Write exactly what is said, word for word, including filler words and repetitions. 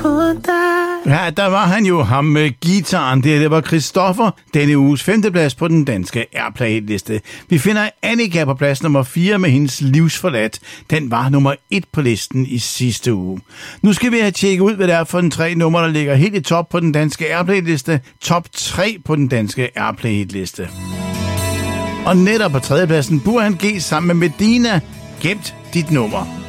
på dig. Ja, der var han jo, ham med guitaren der. Det var Christoffer, denne uges femteplads på den danske Airplay-liste. Vi finder Annika på plads nummer fire med hendes Livsforladt. Den var nummer et på listen i sidste uge. Nu skal vi have tjekket ud, hvad det er for en tre numre, der ligger helt i top på den danske Airplay-liste. Top tre på den danske Airplay-liste. Og netop på tredjepladsen, Burhan G sammen med Medina, Gemt dit nummer.